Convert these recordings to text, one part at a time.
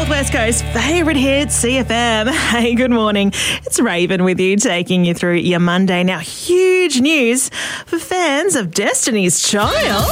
West Coast favourite hit, CFM. Hey, good morning. It's Raven with you, taking you through your Monday. Now, huge news for fans of Destiny's Child.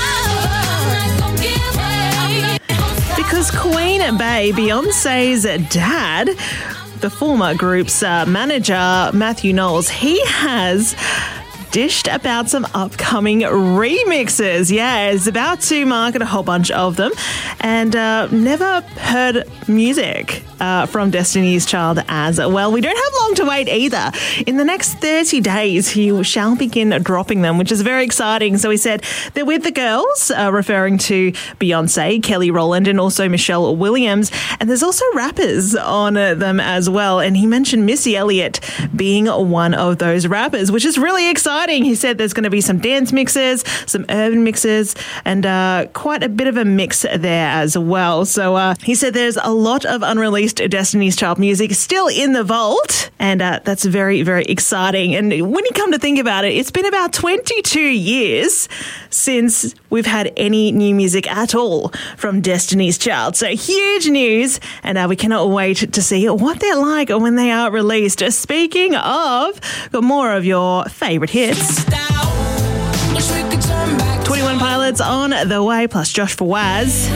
Because Queen Bey, Beyonce's dad, the former group's manager, Matthew Knowles, he has dished about some upcoming remixes. Yeah, is about to market a whole bunch of them, and never heard music from Destiny's Child as well. We don't have long to wait either. In the next 30 days, he shall begin dropping them, which is very exciting. So he said they're with the girls, referring to Beyonce, Kelly Rowland, and also Michelle Williams. And there's also rappers on them as well. And he mentioned Missy Elliott being one of those rappers, which is really exciting. He said there's going to be some dance mixes, some urban mixes, and quite a bit of a mix there as well. So he said there's a lot of unreleased Destiny's Child music still in the vault, and that's very, very exciting. And when you come to think about it, it's been about 22 years since we've had any new music at all from Destiny's Child. So huge news, and we cannot wait to see what they're like when they are released. Speaking of, got more of your favourite hits. 21 Pilots on the way, plus Josh Fawaz.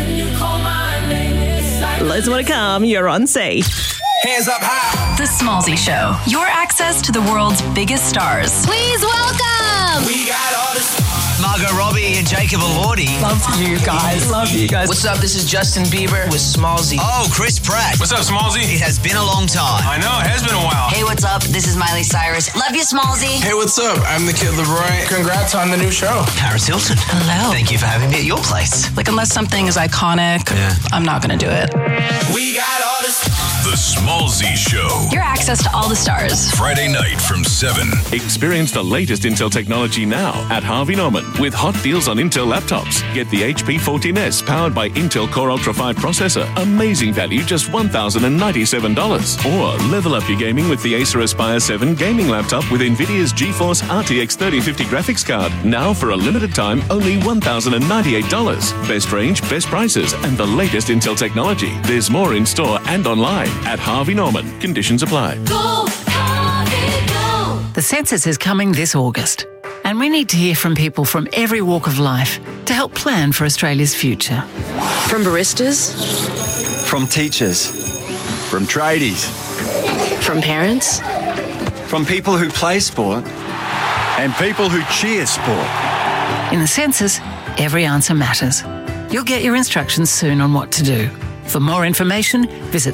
Loads more to come. You're on C. Hands up high. The Smallzy Show. Your access to the world's biggest stars. Please welcome. We got all the stars. Margot Robbie and Jacob Elordi. Love you guys. Love you guys. What's up? This is Justin Bieber with Smallzy. Oh, Chris Pratt. What's up, Smallzy? It has been a long time. I know, it has been a while. Hey, what's up? This is Miley Cyrus. Love you, Smallzy. Hey, what's up? I'm the Kid LeRoy. Congrats on the new show. Paris Hilton. Hello. Thank you for having me at your place. Like, unless something is iconic, I'm not going to do it. We got all the stars. The Smallzy Show. Your access to all the stars. Friday night from 7. Experience the latest Intel technology now at Harvey Norman with hot deals on Intel laptops. Get the HP 14S powered by Intel Core Ultra 5 processor. Amazing value, just $1,097. Or level up your gaming with the Acer Aspire 7 gaming laptop with NVIDIA's GeForce RTX 3050 graphics card. Now for a limited time, only $1,098. Best range, best prices, and the latest Intel technology. There's more in store and online at Harvey Norman. Conditions apply. Go, Harvey, go. The census is coming this August, and we need to hear from people from every walk of life to help plan for Australia's future. From baristas, From teachers, from tradies, from parents, from people who play sport, and people who cheer sport. In the census, every answer matters. You'll get your instructions soon on what to do. For more information, visit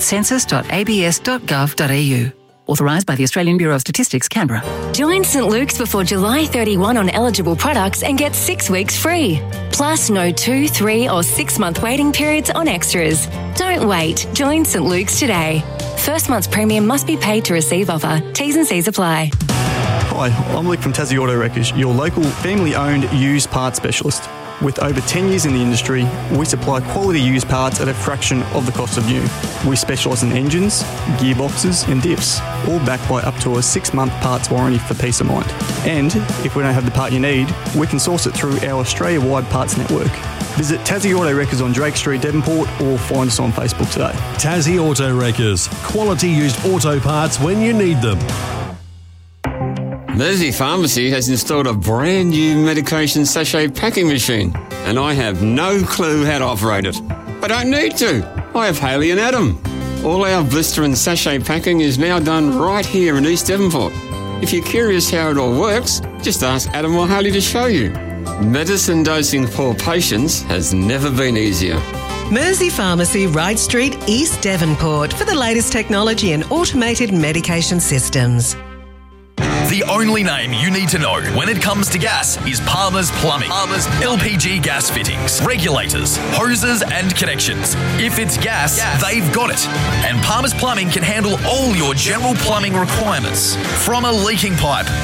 census.abs.gov.au. Authorised by the Australian Bureau of Statistics, Canberra. Join St Luke's before July 31 on eligible products and get 6 weeks free. Plus no 2, 3 or 6 month waiting periods on extras. Don't wait. Join St Luke's today. First month's premium must be paid to receive offer. T's and C's apply. Hi, I'm Luke from Tassie Auto Wreckers, your local family-owned used parts specialist. With over 10 years in the industry, we supply quality used parts at a fraction of the cost of new. We specialise in engines, gearboxes and diffs, all backed by up to a 6-month parts warranty for peace of mind. And if we don't have the part you need, we can source it through our Australia-wide parts network. Visit Tassie Auto Wreckers on Drake Street, Devonport, or find us on Facebook today. Tassie Auto Wreckers. Quality used auto parts when you need them. Mersey Pharmacy has installed a brand new medication sachet packing machine, and I have no clue how to operate it. I don't need to. I have Haley and Adam. All our blister and sachet packing is now done right here in East Devonport. If you're curious how it all works, just ask Adam or Haley to show you. Medicine dosing for patients has never been easier. Mersey Pharmacy, Wright Street, East Devonport, for the latest technology and automated medication systems. The only name you need to know when it comes to gas is Palmer's Plumbing. Palmer's LPG gas fittings, regulators, hoses and connections. If it's gas, they've got it. And Palmer's Plumbing can handle all your general plumbing requirements. From a leaking pipe